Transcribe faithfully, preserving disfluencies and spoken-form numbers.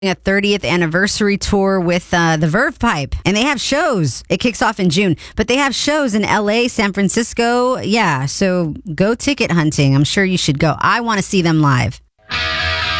a thirtieth anniversary tour with uh, the Verve Pipe, and they have shows. It kicks off in June, but they have shows in L A, San Francisco. Yeah, so go ticket hunting. I'm sure you should go. I want to see them live.